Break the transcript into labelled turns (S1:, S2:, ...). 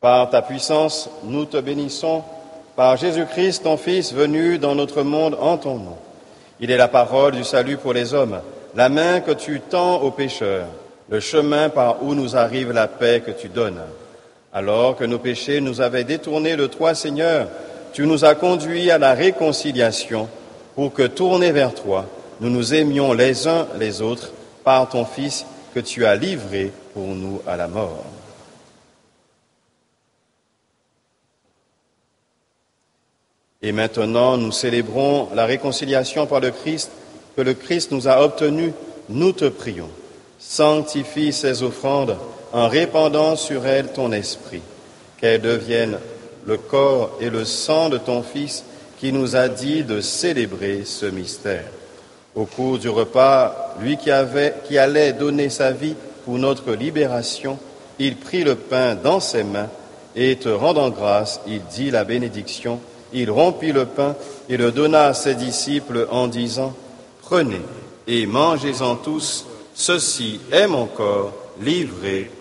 S1: Par ta puissance, nous te bénissons, par Jésus-Christ, ton Fils, venu dans notre monde en ton nom. Il est la parole du salut pour les hommes, la main que tu tends aux pécheurs, le chemin par où nous arrive la paix que tu donnes. Alors que nos péchés nous avaient détournés de toi, Seigneur, tu nous as conduits à la réconciliation pour que, tournés vers toi, nous nous aimions les uns les autres par ton Fils que tu as livré pour nous à la mort. Et maintenant, nous célébrons la réconciliation par le Christ, que le Christ nous a obtenue. Nous te prions. Sanctifie ces offrandes en répandant sur elles ton esprit, qu'elles deviennent le corps et le sang de ton Fils qui nous a dit de célébrer ce mystère. Au cours du repas, lui qui allait donner sa vie pour notre libération, il prit le pain dans ses mains et, te rendant grâce, il dit la bénédiction. Il rompit le pain et le donna à ses disciples en disant « Prenez et mangez-en tous, ceci est mon corps livré pour vous. »